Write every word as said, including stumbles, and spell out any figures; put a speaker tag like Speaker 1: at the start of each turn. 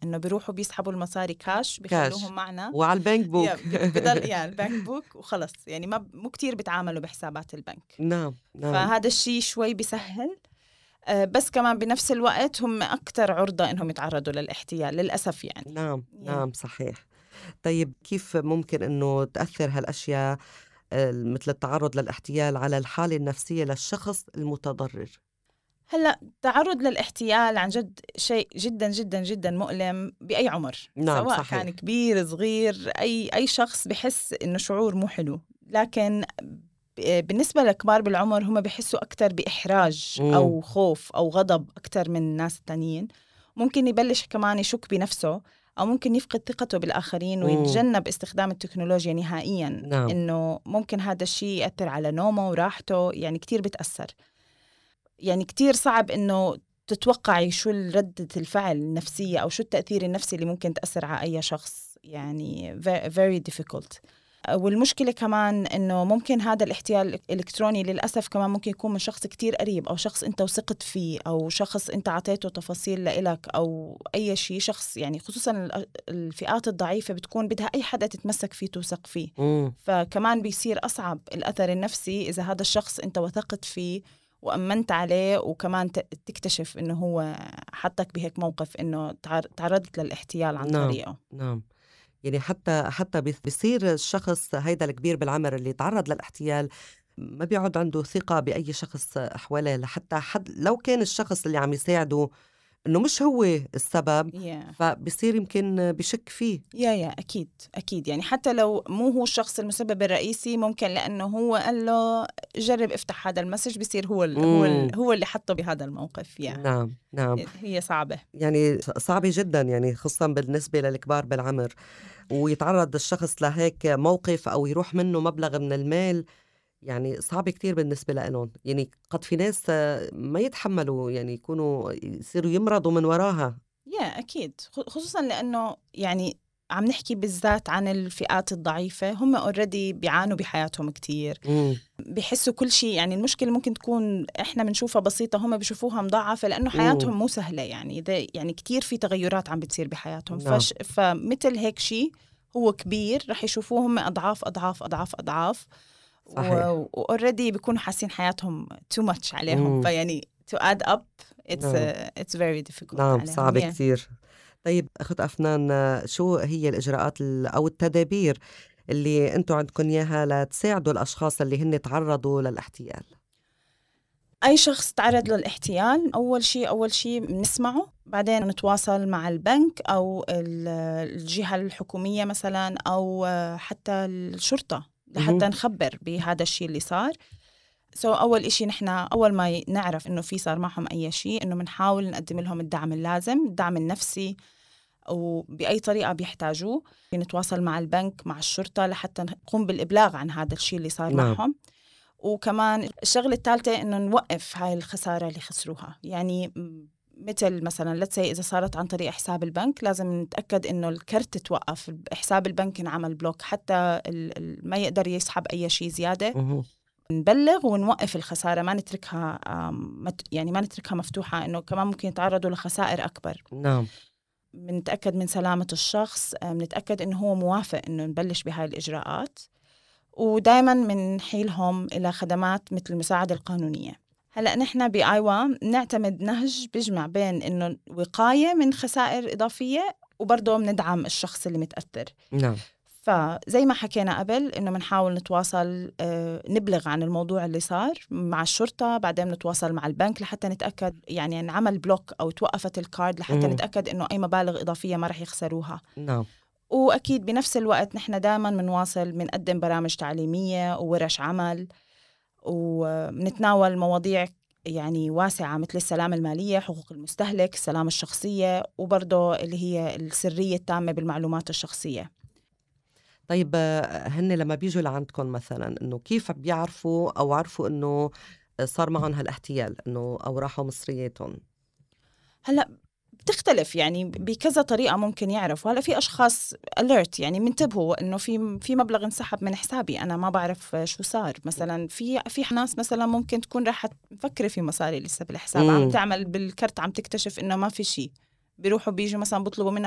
Speaker 1: إنه بيروحوا بيسحبوا المصاري كاش بيخلوهم معنا
Speaker 2: وعلى البنك بوك
Speaker 1: بضل يعني البنك بوك وخلص، يعني ما مو كتير بيتعاملوا بحسابات البنك.
Speaker 2: نعم نعم.
Speaker 1: فهذا الشيء شوي بيسهل، بس كمان بنفس الوقت هم أكتر عرضة إنهم يتعرضوا للاحتيال للأسف يعني.
Speaker 2: نعم
Speaker 1: yeah.
Speaker 2: نعم صحيح. طيب كيف ممكن إنه تأثر هالأشياء مثل التعرض للاحتيال على الحالة النفسية للشخص المتضرر؟
Speaker 1: هلأ التعرض للاحتيال عن جد شيء جدا جدا جدا مؤلم بأي عمر.
Speaker 2: نعم
Speaker 1: سواء
Speaker 2: صحيح.
Speaker 1: كان كبير صغير، أي أي شخص بحس إنه شعور مو حلو. لكن بالنسبة لكبار بالعمر هم بيحسوا أكتر بإحراج
Speaker 2: مم.
Speaker 1: أو خوف أو غضب أكتر من الناس التانيين. ممكن يبلش كمان يشك بنفسه، أو ممكن يفقد ثقته بالآخرين ويتجنب استخدام التكنولوجيا نهائياً.
Speaker 2: نعم.
Speaker 1: إنه ممكن هذا الشيء يأثر على نومه وراحته، يعني كتير بتأثر. يعني كتير صعب إنه تتوقعي شو ردة الفعل النفسية أو شو التأثير النفسي اللي ممكن تأثر على أي شخص، يعني very difficult. والمشكلة كمان إنه ممكن هذا الاحتيال الإلكتروني للأسف كمان ممكن يكون من شخص كتير قريب، أو شخص أنت وثقت فيه، أو شخص أنت عطيته تفاصيل لإلك، أو أي شيء شخص يعني خصوصا الفئات الضعيفة بتكون بدها أي حدا تتمسك فيه توثق فيه.
Speaker 2: مم.
Speaker 1: فكمان بيصير أصعب الأثر النفسي إذا هذا الشخص أنت وثقت فيه وأمنت عليه، وكمان تكتشف إنه هو حطك بهيك موقف إنه تعرضت للاحتيال عن
Speaker 2: نعم.
Speaker 1: طريقه.
Speaker 2: نعم. يعني حتى حتى بيصير الشخص هيدا الكبير بالعمر اللي تعرض للاحتيال ما بيعود عنده ثقة بأي شخص حواليه، لحتى حد لو كان الشخص اللي عم يساعده إنه مش هو السبب
Speaker 1: yeah.
Speaker 2: فبصير يمكن بشك فيه.
Speaker 1: يا يا أكيد أكيد، يعني حتى لو مو هو الشخص المسبب الرئيسي، ممكن لأنه هو قال له جرب افتح هذا المسج، بيصير هو ال هو ال هو اللي حطه بهذا الموقف. يعني
Speaker 2: نعم نعم.
Speaker 1: هي صعبة،
Speaker 2: يعني صعبة جدا، يعني خصوصا بالنسبة للكبار بالعمر، ويتعرض الشخص لهيك موقف أو يروح منه مبلغ من المال، يعني صعب كتير بالنسبة لهم. يعني قد في ناس ما يتحملوا، يعني يكونوا يصيروا يمرضوا من وراها.
Speaker 1: يا أكيد، خصوصا لأنه يعني عم نحكي بالذات عن الفئات الضعيفة، هم already بيعانوا بحياتهم كتير.
Speaker 2: مم.
Speaker 1: بيحسوا كل شيء، يعني المشكلة ممكن تكون إحنا بنشوفها بسيطة، هم بيشوفوها مضاعفة لأنه حياتهم مو سهلة. يعني ده يعني كتير في تغيرات عم بتصير بحياتهم.
Speaker 2: نعم.
Speaker 1: فش فمثل هيك شيء هو كبير رح يشوفوه هم أضعاف أضعاف أضعاف أضعاف، وأوريدي بيكونوا حاسين حياتهم too much عليهم.
Speaker 2: مم.
Speaker 1: فيعني to add up it's
Speaker 2: نعم.
Speaker 1: uh, it's very difficult.
Speaker 2: نعم
Speaker 1: عليهم.
Speaker 2: صعب
Speaker 1: yeah.
Speaker 2: كتير. طيب أخت أفنان، شو هي الإجراءات أو التدابير اللي أنتوا عندكم إياها لتساعدوا الأشخاص اللي هن تعرضوا للاحتيال؟
Speaker 1: أي شخص تعرض للاحتيال، أول شيء أول شيء بنسمعه، بعدين نتواصل مع البنك أو الجهة الحكومية مثلا، أو حتى الشرطة لحتى نخبر بهذا الشيء اللي صار. سو so أول إشي نحن أول ما نعرف إنه في صار معهم أي شيء، إنه بنحاول نقدم لهم الدعم اللازم، الدعم النفسي أو بأي طريقة بيحتاجوه. نتواصل مع البنك مع الشرطة لحتى نقوم بالإبلاغ عن هذا الشيء اللي صار
Speaker 2: نعم.
Speaker 1: معهم. وكمان الشغلة الثالثة إنه نوقف هاي الخسارة اللي خسروها. يعني مثل مثلا let's say إذا صارت عن طريق حساب البنك، لازم نتأكد إنه الكرت توقف، حساب البنك نعمل بلوك حتى ما يقدر يسحب أي شيء زيادة.
Speaker 2: مه.
Speaker 1: نبلغ ونوقف الخسارة، ما نتركها يعني ما نتركها مفتوحة، إنه كمان ممكن يتعرضوا لخسائر أكبر.
Speaker 2: نعم.
Speaker 1: بنتأكد من سلامة الشخص، بنتأكد إنه هو موافق إنه نبلش بهاي الإجراءات، ودايما منحيلهم إلى خدمات مثل المساعدة القانونية. هلأ نحن بآيوا نعتمد نهج بيجمع بين إنه وقاية من خسائر إضافية، وبرضه بندعم الشخص اللي متأثر.
Speaker 2: نعم.
Speaker 1: فزي ما حكينا قبل إنه منحاول نتواصل آه نبلغ عن الموضوع اللي صار مع الشرطة، بعدين نتواصل مع البنك لحتى نتأكد يعني نعمل بلوك أو توقفت الكارد لحتى
Speaker 2: مم.
Speaker 1: نتأكد إنه أي مبالغ إضافية ما رح يخسروها.
Speaker 2: نعم.
Speaker 1: وأكيد بنفس الوقت نحن دائما منواصل منقدم برامج تعليمية وورش عمل، ومنتناول مواضيع يعني واسعة مثل السلامة المالية، حقوق المستهلك، السلامة الشخصية، وبرضه اللي هي السرية التامة بالمعلومات الشخصية.
Speaker 2: طيب هن لما بيجوا لعندكم مثلا إنه كيف بيعرفوا أو عرفوا إنه صار معهم هالاحتيال، إنه أو راحوا مصرياتهم؟
Speaker 1: هلأ بتختلف يعني بكذا طريقة ممكن يعرفوا. هلأ في أشخاص alert يعني منتبهوا إنه في في مبلغ انسحب من حسابي، أنا ما بعرف شو صار. مثلا في في ناس مثلا ممكن تكون راح تفكر في مصاري لسه بالحساب، عم تعمل بالكرت عم تكتشف إنه ما في شيء، بيروحوا بيجوا مثلا بيطلبوا منها